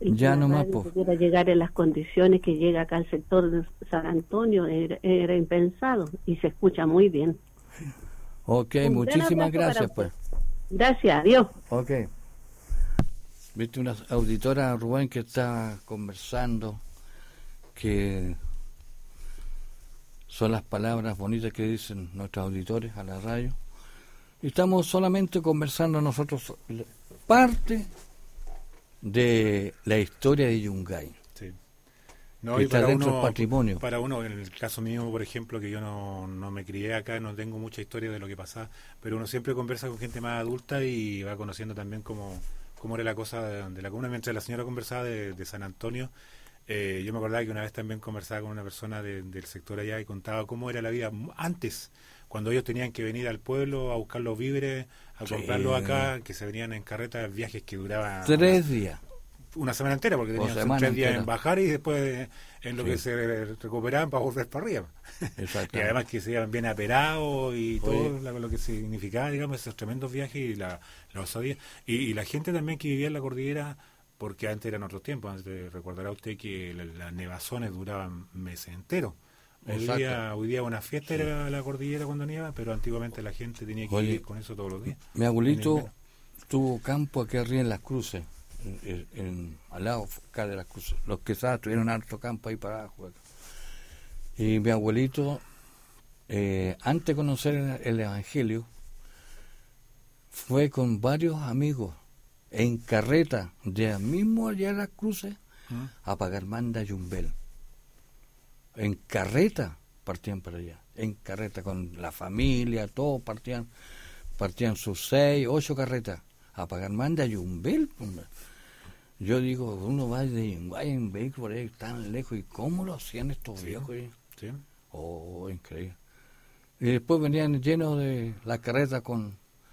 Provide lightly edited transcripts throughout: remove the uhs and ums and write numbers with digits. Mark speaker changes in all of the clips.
Speaker 1: y
Speaker 2: ya
Speaker 1: que la
Speaker 2: nomás,
Speaker 1: radio pudiera llegar en las condiciones que llega acá al sector de San Antonio era impensado y se escucha muy bien.
Speaker 2: Ok,
Speaker 1: Un
Speaker 2: muchísimas
Speaker 1: gran abrazo
Speaker 2: gracias,
Speaker 1: para
Speaker 2: pues.
Speaker 1: usted. Gracias, adiós.
Speaker 2: Ok. Viste una auditora, Rubén, que está conversando, que son las palabras bonitas que dicen nuestros auditores a la radio. Y estamos solamente conversando nosotros parte de la historia de Yungay.
Speaker 3: Sí.
Speaker 2: No, que y está dentro del patrimonio.
Speaker 3: Para uno, en el caso mío, por ejemplo, que yo no me crié acá, no tengo mucha historia de lo que pasaba, pero uno siempre conversa con gente más adulta y va conociendo también cómo era la cosa de la comuna. Mientras la señora conversaba de San Antonio, yo me acordaba que una vez también conversaba con una persona del sector allá y contaba cómo era la vida antes, cuando ellos tenían que venir al pueblo a buscar los víveres, a comprarlos acá, que se venían en carretas, viajes que duraban
Speaker 2: 3 días.
Speaker 3: Una semana entera, porque tenían 3 días en bajar y después en lo que se recuperaban para volver para arriba. Y además que se iban bien aperados y todo lo que significaba, digamos, esos tremendos viajes y la osadía. Y la gente también que vivía en la cordillera, porque antes eran otros tiempos, antes recordará usted que las nevazones duraban meses enteros. Hoy día una fiesta era la cordillera cuando nieva, pero antiguamente la gente tenía que vivir con eso todos los días.
Speaker 2: Mi abuelito tuvo campo aquí arriba en Las Cruces, al lado acá de Las Cruces. Los quesadas tuvieron alto campo ahí para abajo. Y mi abuelito, antes de conocer el Evangelio, fue con varios amigos en carreta de mismo allá en Las Cruces a pagar manda a Yumbel. En carreta partían para allá, en carreta con la familia, todos partían sus 6, 8 carretas a pagar manda a Yumbel. Yo digo, uno va de Yungay en vehículo por ahí tan lejos, ¿y cómo lo hacían estos viejos?
Speaker 3: Sí.
Speaker 2: Oh, increíble. Y después venían llenos de la carreta con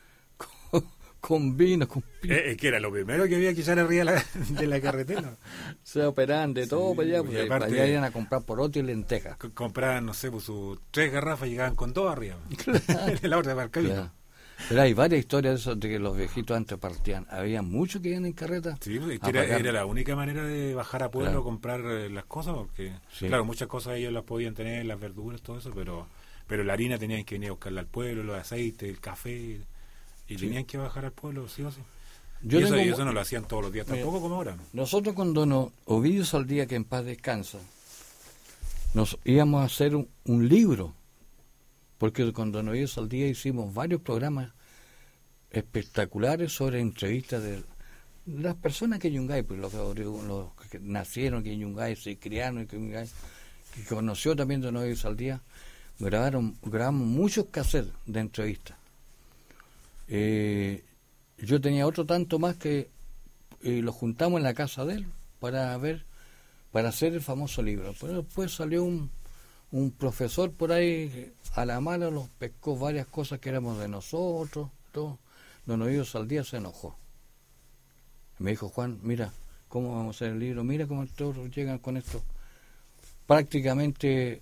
Speaker 2: vino, con pino.
Speaker 3: Que era lo primero que había que echar arriba de la carretera.
Speaker 2: Se operaban de todo para allá, porque aparte, para allá iban a comprar poroto y lentejas.
Speaker 3: Compraban, no sé, pues sus 3 garrafas y llegaban con 2 arriba. La otra para el
Speaker 2: claro. Pero hay varias historias de eso, de que los viejitos antes partían. Había muchos que iban en carreta.
Speaker 3: Sí, era la única manera de bajar a pueblo a comprar las cosas, porque, claro, muchas cosas ellos las podían tener, las verduras, todo eso, pero la harina tenían que venir a buscarla al pueblo, los aceites, el café, y tenían que bajar al pueblo, sí o sí. Y eso no lo hacían todos los días, tampoco como ahora.
Speaker 2: Nosotros cuando Ovidio Saldía, que en paz descansa, nos íbamos a hacer un libro, porque con don Ovidio Saldía hicimos varios programas espectaculares sobre entrevistas de las personas que en Yungay, pues los que nacieron aquí en Yungay, se criaron en Yungay, que conoció también don Ovidio Saldía, grabamos muchos cassettes de entrevistas. Yo tenía otro tanto más que lo juntamos en la casa de él para hacer el famoso libro. Pero después salió un profesor por ahí a la mala, los pescó varias cosas que éramos de nosotros, todo. Don Ovidio Saldía se enojó. Me dijo, Juan, mira cómo vamos a hacer el libro, mira cómo todos llegan con esto. Prácticamente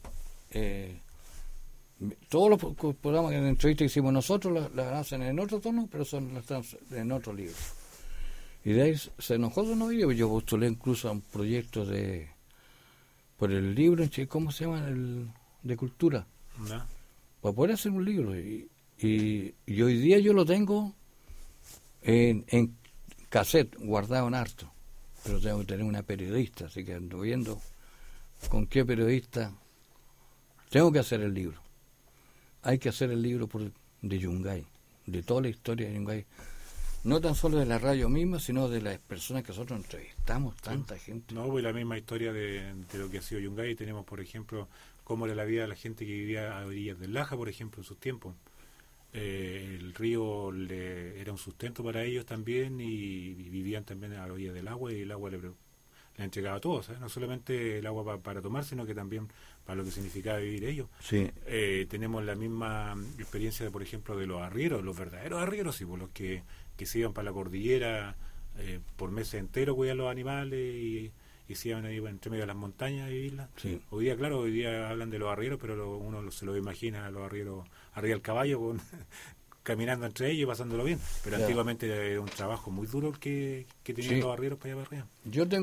Speaker 2: todos los programas de entrevista que hicimos nosotros las hacen en otro tono, pero están en otro libro. Y de ahí se enojó Don Ovidio. Yo postulé incluso a un proyecto por el libro, ¿cómo se llama? De cultura.
Speaker 3: No.
Speaker 2: Para poder hacer un libro. Y hoy día yo lo tengo en cassette, guardado en harto. Pero tengo que tener una periodista, así que ando viendo con qué periodista tengo que hacer el libro. Hay que hacer el libro de Yungay, de toda la historia de Yungay. No tan solo de la radio misma, sino de las personas que nosotros entrevistamos, tanta gente.
Speaker 3: No, pues la misma historia de lo que ha sido Yungay. Tenemos, por ejemplo, cómo era la vida de la gente que vivía a orillas del Laja, por ejemplo, en sus tiempos. El río era un sustento para ellos también y vivían también a orillas del agua y el agua le entregaba a todos, no solamente el agua para tomar, sino que también para lo que significaba vivir ellos.
Speaker 2: Sí.
Speaker 3: Tenemos la misma experiencia, por ejemplo, de los arrieros, los verdaderos arrieros, sí, por los que se iban para la cordillera por meses enteros, cuidar los animales y se iban ahí entre medio de las montañas a vivirlas.
Speaker 2: Sí.
Speaker 3: Hoy día hablan de los arrieros, pero uno se lo imagina a los arrieros arriba del caballo caminando entre ellos y pasándolo bien, pero antiguamente era un trabajo muy duro el que tenían los arrieros para allá para arriba.
Speaker 2: Yo tengo